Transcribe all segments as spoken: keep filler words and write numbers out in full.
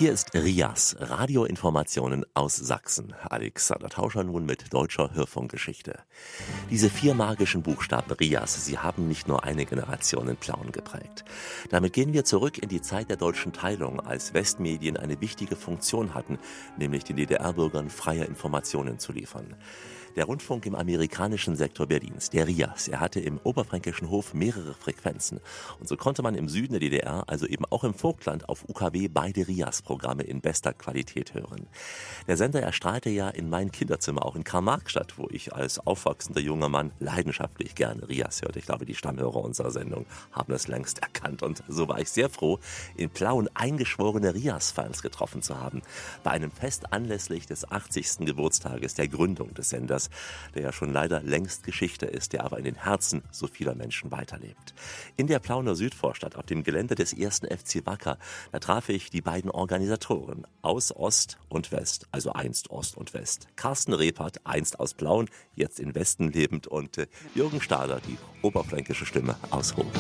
Hier ist RIAS, Radioinformationen aus Sachsen. Alexander Tauscher nun mit deutscher Hörfunkgeschichte. Diese vier magischen Buchstaben RIAS, sie haben nicht nur eine Generation in Plauen geprägt. Damit gehen wir zurück in die Zeit der deutschen Teilung, als Westmedien eine wichtige Funktion hatten, nämlich den D D R-Bürgern freie Informationen zu liefern. Der Rundfunk im amerikanischen Sektor Berlins, der RIAS, er hatte im oberfränkischen Hof mehrere Frequenzen. Und so konnte man im Süden der D D R, also eben auch im Vogtland, auf U K W beide RIAS-Programme in bester Qualität hören. Der Sender erstrahlte ja in mein Kinderzimmer, auch in Karl-Marx-Stadt, wo ich als aufwachsender junger Mann leidenschaftlich gerne RIAS hörte. Ich glaube, die Stammhörer unserer Sendung haben das längst erkannt. Und so war ich sehr froh, in Plauen eingeschworene RIAS-Fans getroffen zu haben. Bei einem Fest anlässlich des achtzigsten Geburtstages der Gründung des Senders, der ja schon leider längst Geschichte ist, der aber in den Herzen so vieler Menschen weiterlebt. In der Plauener Südvorstadt, auf dem Gelände des ersten F C Wacker, da traf ich die beiden Organisatoren aus Ost und West, also einst Ost und West. Carsten Rebhardt, einst aus Plauen, jetzt in Westen lebend, und äh, Jürgen Stahler, die oberfränkische Stimme aus Hof.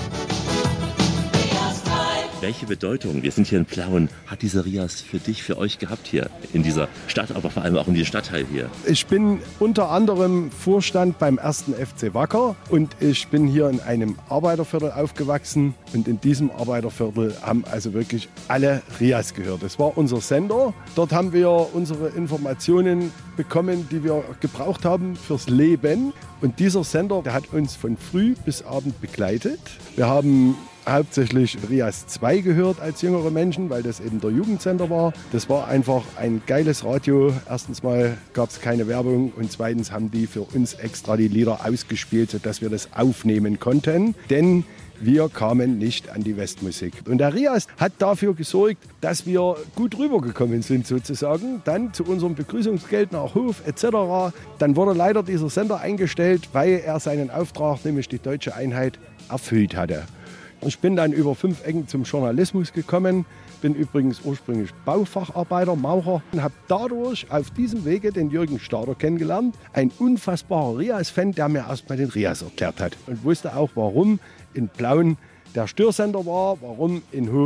Welche Bedeutung, wir sind hier in Plauen, hat dieser RIAS für dich, für euch gehabt hier in dieser Stadt, aber vor allem auch in diesem Stadtteil hier? Ich bin unter anderem Vorstand beim ersten F C Wacker und ich bin hier in einem Arbeiterviertel aufgewachsen, und in diesem Arbeiterviertel haben also wirklich alle RIAS gehört. Das war unser Sender. Dort haben wir unsere Informationen bekommen, die wir gebraucht haben fürs Leben. Und dieser Sender, der hat uns von früh bis abend begleitet. Wir haben hauptsächlich RIAS zwei gehört als jüngere Menschen, weil das eben der Jugendsender war. Das war einfach ein geiles Radio. Erstens mal gab es keine Werbung und zweitens haben die für uns extra die Lieder ausgespielt, sodass wir das aufnehmen konnten. Denn wir kamen nicht an die Westmusik. Und der RIAS hat dafür gesorgt, dass wir gut rübergekommen sind sozusagen. Dann zu unserem Begrüßungsgeld nach Hof et cetera. Dann wurde leider dieser Sender eingestellt, weil er seinen Auftrag, nämlich die deutsche Einheit, erfüllt hatte. Ich bin dann über fünf Ecken zum Journalismus gekommen, bin übrigens ursprünglich Baufacharbeiter, Maurer, und habe dadurch auf diesem Wege den Jürgen Stahler kennengelernt. Ein unfassbarer RIAS-Fan, der mir erstmal den RIAS erklärt hat und wusste auch, warum in Plauen der Störsender war, warum in Hof